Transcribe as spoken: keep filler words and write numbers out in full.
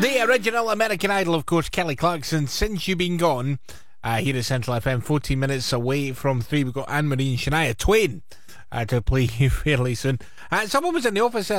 The original American Idol, of course, Kelly Clarkson, Since You've Been Gone. Uh, here at Central F M, fourteen minutes away from three. We've got Anne-Marie and Shania Twain uh, to play you fairly soon. Uh, someone was in the office